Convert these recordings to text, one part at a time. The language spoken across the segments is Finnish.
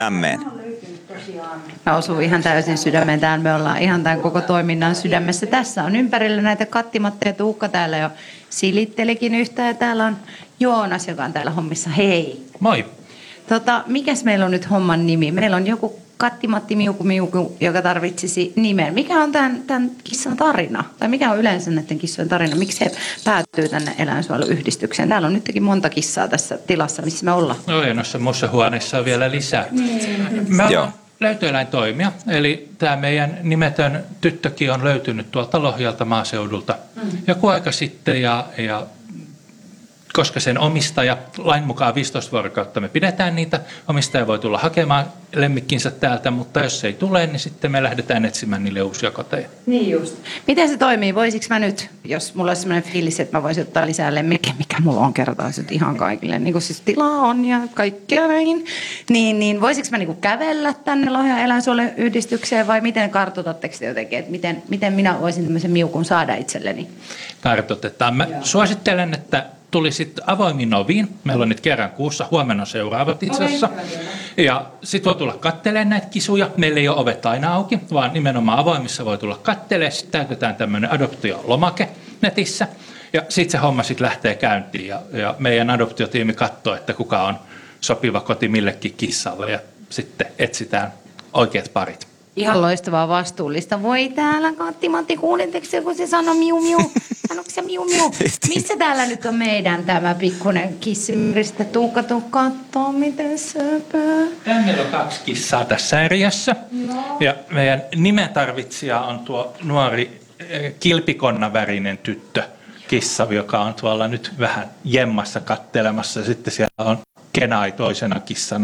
sydämeen. Mä osuin ihan täysin sydämeen. Täällä me ollaan ihan tämän koko toiminnan sydämessä. Tässä on ympärillä näitä kattimatteja. Tuukka täällä jo silittelikin yhtä ja täällä on Joonas, joka on täällä hommissa. Hei. Moi. Mikäs meillä on nyt homman nimi? Meillä on joku Kattimatti Miuku Miuku, joka tarvitsisi nimen. Mikä on tämän kissan tarina? Tai mikä on yleensä näiden kissojen tarina? Miksi se päätyy tänne eläinsuojeluyhdistykseen? Täällä on nytkin monta kissaa tässä tilassa, missä me ollaan. No ja noissa muussa huoneissa on vielä lisää. Me ollaan löytöeläintoimija, eli tämä meidän nimetön tyttökin on löytynyt tuolta Lohjalta maaseudulta joku aika sitten ja koska sen omistaja, lain mukaan 15 vuorokautta me pidetään niitä, omistaja voi tulla hakemaan lemmikkinsä täältä, mutta jos se ei tule, niin sitten me lähdetään etsimään niille uusia koteja. Niin just. Miten se toimii? Voisiko mä nyt, jos mulla olisi sellainen fiilis, että mä voisin ottaa lisää lemmikkejä, mikä mulla on kertaisi ihan kaikille, niin kuin siis tilaa on ja kaikkea näin, niin voisiko mä niin kuin kävellä tänne Lohjan eläinsuojeluyhdistykseen vai miten kartoitatteko te jotenkin, että miten minä voisin tämmöisen miukun saada itselleni? Kartoitetaan. Mä suosittelen, että tulisit avoimin oviin. Meillä on nyt kerran kuussa, huomenna seuraavat itse asiassa. Ja sitten voi tulla kattelemaan näitä kisuja. Meillä ei ole ovet aina auki, vaan nimenomaan avoimissa voi tulla kattelemaan. Sitten täytetään tämmöinen adoptiolomake netissä. Ja sitten se homma sitten lähtee käyntiin. Ja meidän adoptiotiimi katsoo, että kuka on sopiva koti millekin kissalle. Ja sitten etsitään oikeat parit. Ihan loistavaa vastuullista. Voi täällä Kattimatti, kuulitteko se, kun se sanoi miu miu? Sanoiko se miu miu? Missä täällä nyt on meidän tämä pikkuinen kissimyristä? Tuukka, tuu kattoo, miten söpöö. Meillä on 2 kissaa tässä eriössä. No. Ja meidän nimentarvitsija on tuo nuori kilpikonnavärinen tyttö kissa, joka on tuolla nyt vähän jemmassa kattelemassa. Sitten siellä on Kenai toisena kissana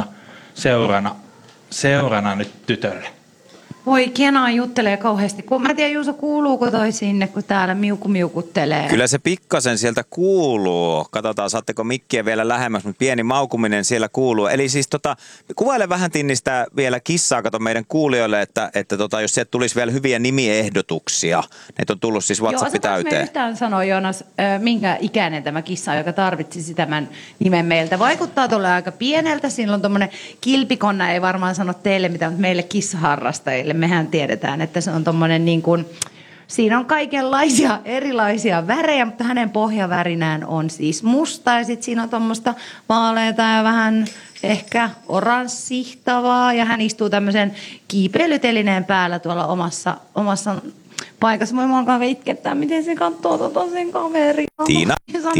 seurana nyt tytölle. Voi Kenaa juttelee kauheasti. Mä tiedän, Juuso, kuuluuko toi sinne, kun täällä miuku miukuttelee? Kyllä se pikkasen sieltä kuuluu. Katsotaan, saatteko mikkiä vielä lähemmäs, mutta pieni maukuminen siellä kuuluu. Eli siis kuvaile vähän Tinnistä vielä kissaa, kato meidän kuulijoille, että jos sieltä tulisi vielä hyviä nimiehdotuksia. Neitä on tullut siis WhatsApp täyteen. Joo, yhtään sanoa, Joonas, minkä ikäinen tämä kissa on, joka tarvitsisi tämän nimen meiltä? Vaikuttaa tuolle aika pieneltä. Silloin tuommoinen kilpikonna ei varmaan sano teille mitään, mutta meille kissaharrastajille. Mehän tiedetään, että se on tommonen niin kuin, siinä on kaikenlaisia erilaisia värejä, mutta hänen pohjavärinään on siis musta ja sitten siinä on tommoista vaaleita ja vähän ehkä oranssihtavaa ja hän istuu tämmöisen kiipeilytelineen päällä tuolla omassa paikassa. Voi mua alkaa itkettää, miten se katsoo sen kaveria. Tiina.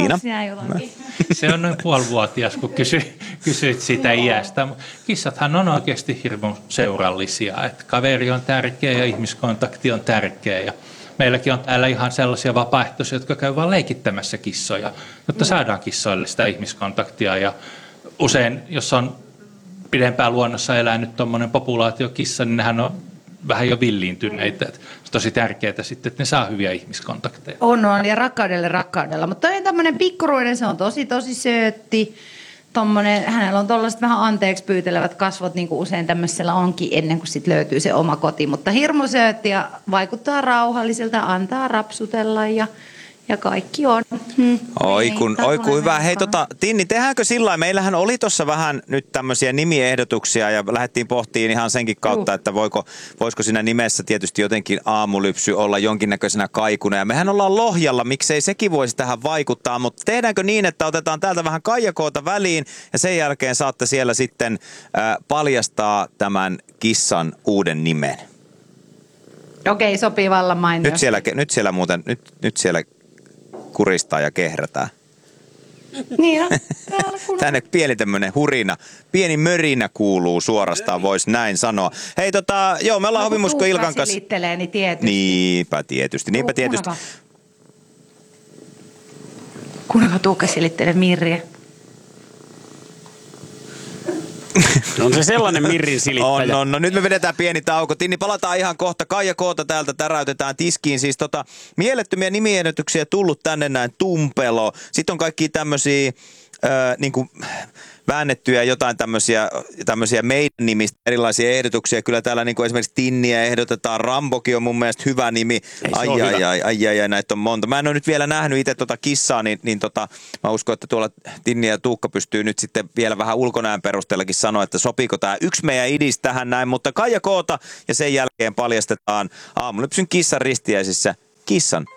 Se on noin puolivuotias, kun kysyit sitä iästä. Kissathan on oikeasti hirveän seurallisia. Että kaveri on tärkeä ja ihmiskontakti on tärkeä. Ja meilläkin on täällä ihan sellaisia vapaaehtoisia, jotka käy vaan leikittämässä kissoja, jotta saadaan kissoille sitä ihmiskontaktia. Ja usein, jos on pidempään luonnossa elänyt tuommoinen populaatiokissa, niin nehän on vähän jo villiintyneitä. Se on tosi tärkeää sitten, että ne saa hyviä ihmiskontakteja. On, ja rakkaudella. Mutta toi tämmöinen pikkuruinen, se on tosi söötti. Hänellä on tollaiset vähän anteeksi pyytelevät kasvot, niin kuin usein tämmöisellä onkin ennen kuin sit löytyy se oma koti. Mutta hirmu söötti ja vaikuttaa rauhalliselta, antaa rapsutella ja kaikki on. Oi kun hyvä. Hei Tinni, tehdäänkö sillä? Meillähän oli tuossa vähän nyt tämmöisiä nimiehdotuksia ja lähdettiin pohtiin ihan senkin kautta, että voisiko siinä nimessä tietysti jotenkin aamulypsy olla jonkinnäköisenä kaikuna. Ja mehän ollaan Lohjalla, miksei sekin voisi tähän vaikuttaa, mutta tehdäänkö niin, että otetaan täältä vähän Kaijakoota väliin ja sen jälkeen saatte siellä sitten paljastaa tämän kissan uuden nimen. Okei, sopii vallan mainiosti. Nyt siellä kuristaa ja kehrätää. Niin on. Tänne pieni tämmönen hurina, pieni mörinä kuuluu suorastaan, voisi näin sanoa. Hei joo, me ollaan Hovimusko Ilkan kanssa. Silittelee, niin tietysti. Niinpä tietysti. Kuinka Tuukka silittelee Mirriä? On se sellainen Mirrin silittäjä. No nyt me vedetään pieni tauko. Tinni, palataan ihan kohta. Kaija Koota täältä täräytetään tiskiin. Siis mielettömiä nimiehdotuksia tullut tänne näin. Tumpelo. Sitten on kaikki tämmöisiä niin kuin väännettyjä jotain tämmöisiä meidän nimistä erilaisia ehdotuksia. Kyllä täällä niin kuin esimerkiksi Tinniä ehdotetaan. Rambokin on mun mielestä hyvä nimi. Ai, näitä on monta. Mä en ole nyt vielä nähnyt itse kissaa, niin mä uskon, että tuolla Tinni ja Tuukka pystyy nyt sitten vielä vähän ulkonäön perusteellakin sanoa, että sopiiko tämä yksi meidän idis tähän näin. Mutta Kaija Koota ja sen jälkeen paljastetaan Aamulypsyn kissan ristiäisissä kissan